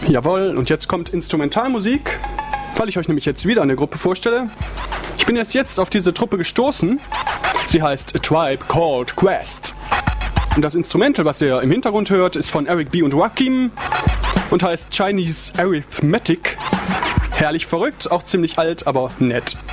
Jawohl, und jetzt kommt Instrumentalmusik, weil ich euch nämlich jetzt wieder eine Gruppe vorstelle. Ich bin jetzt auf diese Truppe gestoßen. Sie heißt A Tribe Called Quest. Und das Instrumental, was ihr im Hintergrund hört, ist von Eric B. und Rakim und heißt Chinese Arithmetic. Herrlich verrückt, auch ziemlich alt, aber nett.